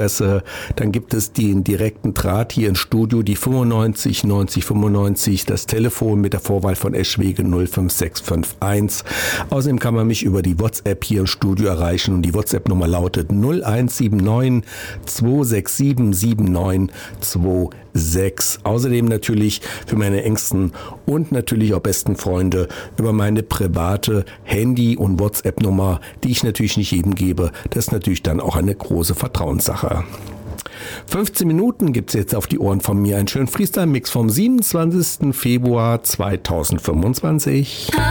E-Mail-Adresse. Dann gibt es den direkten Draht hier ins Studio, die 95 90 95, das Telefon mit der Vorwahl von Eschwege 05651. Außerdem kann man mich über die WhatsApp hier im Studio erreichen und die WhatsApp-Nummer lautet 0179 267 7926. Außerdem natürlich für meine engsten und natürlich auch besten Freunde über meine private Handy- und WhatsApp-Nummer, die ich natürlich nicht jedem gebe. Das ist natürlich dann auch eine große Vertrauenssache. 15 Minuten gibt's jetzt auf die Ohren von mir. Einen schönen Freestyle-Mix vom 27. Februar 2025.